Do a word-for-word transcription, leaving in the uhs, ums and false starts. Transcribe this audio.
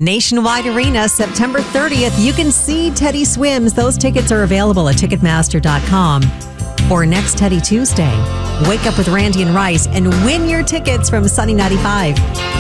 Nationwide Arena, September thirtieth. You can see Teddy Swims. Those tickets are available at Ticketmaster dot com. Or next Teddy Tuesday, wake up with Randy and Rice and win your tickets from Sunny ninety-five.